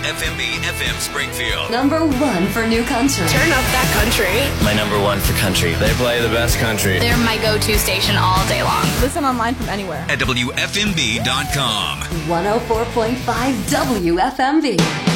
WFMB FM Springfield. Number one for new country. Turn up that country. My number one for country. They play the best country. They're my go-to station all day long. Listen online from anywhere. At WFMB.com. 104.5 WFMB.